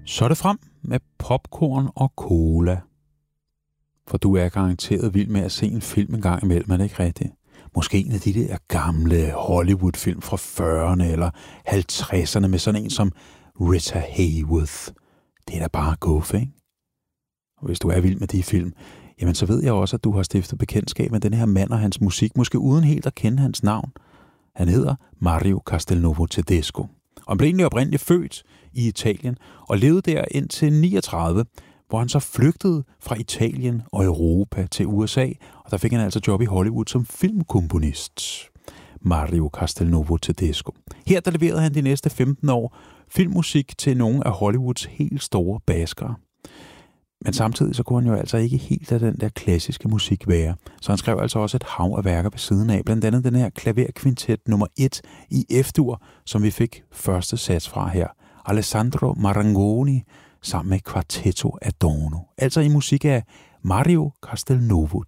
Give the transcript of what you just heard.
Så er det frem med popcorn og cola. For du er garanteret vild med at se en film en gang imellem, er det ikke rigtigt? Måske en af de der gamle Hollywood-film fra 40'erne eller 50'erne med sådan en som Rita Hayworth. Det er da bare guf, ikke? Og hvis du er vild med de film, jamen så ved jeg også, at du har stiftet bekendtskab med den her mand og hans musik, måske uden helt at kende hans navn. Han hedder Mario Castelnuovo Tedesco. Og han blev egentlig oprindeligt født i Italien og levede der indtil 39, hvor han så flygtede fra Italien og Europa til USA, og der fik han altså job i Hollywood som filmkomponist. Mario Castelnuovo Tedesco. Her der leverede han de næste 15 år filmmusik til nogle af Hollywoods helt store baskere. Men samtidig så kunne han jo altså ikke helt af den der klassiske musik være. Så han skrev altså også et hav af værker ved siden af. Blandt andet den her klaverkvintet nummer 1 i F-dur, som vi fik første sats fra her. Alessandro Marangoni sammen med Quartetto Adorno. Altså i musik af Mario Castelnuovo